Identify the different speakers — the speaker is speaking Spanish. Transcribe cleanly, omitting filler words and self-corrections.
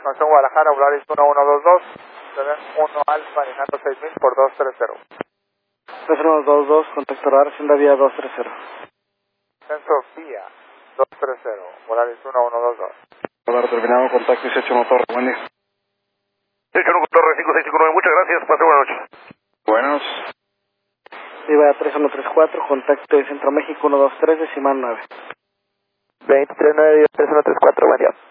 Speaker 1: Concepción Guadalajara, Volaris 1122, 1 Alfa, Inando 6000 por 230.
Speaker 2: 3122, contacto radar, Hacienda vía 230.
Speaker 1: Censo vía 230, Volaris 1122.
Speaker 2: Radar terminado, contacto 18 motor, buen día.
Speaker 3: 18 motor 5659, muchas gracias, pase buenas noches.
Speaker 2: Buenos. Viva 3134, contacto de Centro México 123, decimal 9.
Speaker 1: 239, 3134, buen día.